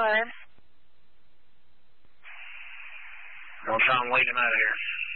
ahead. Don't try and wait him out of here.